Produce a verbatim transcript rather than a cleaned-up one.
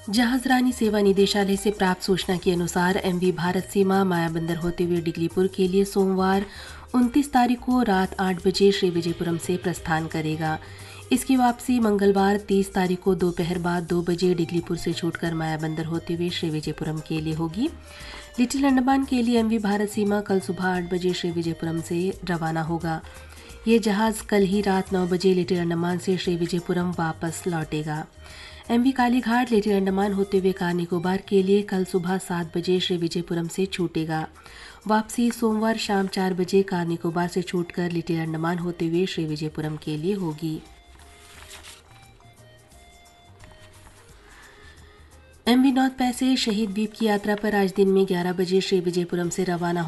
जहाज रानी सेवा निदेशालय से प्राप्त सूचना के अनुसार एमवी भारत सीमा मायाबंदर होते हुए डिगलीपुर के लिए सोमवार उनतीस तारीख को रात आठ बजे श्री विजयपुरम से प्रस्थान करेगा। इसकी वापसी मंगलवार तीस तारीख को दोपहर बाद दो बजे डिगलीपुर से छूटकर मायाबंदर होते हुए श्री विजयपुरम के लिए होगी। लिटिल अंडमान के लिए एमवी भारत सीमा कल सुबह आठ बजे श्री विजयपुरम से रवाना होगा। ये जहाज़ कल ही रात नौ बजे लिटिल अंडमान से श्री विजयपुरम वापस लौटेगा। एमवी कालीघाट लिटिल अंडमान होते हुए कार निकोबार के लिए कल सुबह सात बजे श्री विजयपुरम से छूटेगा। वापसी सोमवार शाम चार बजे कार निकोबार से छूटकर लिटिल अंडमान होते हुए श्री विजयपुरम के लिए होगी। एमवी नॉर्थ पैसेज शहीद द्वीप की यात्रा पर आज दिन में ग्यारह बजे श्री विजयपुरम से रवाना